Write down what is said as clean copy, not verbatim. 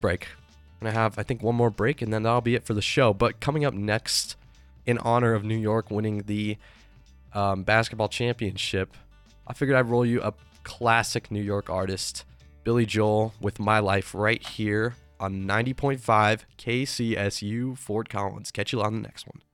break. I'm going to have, I think, one more break, and then that'll be it for the show. But coming up next, in honor of New York winning the basketball championship, I figured I'd roll you a classic New York artist, Billy Joel, with My Life right here on 90.5 KCSU Fort Collins. Catch you on the next one.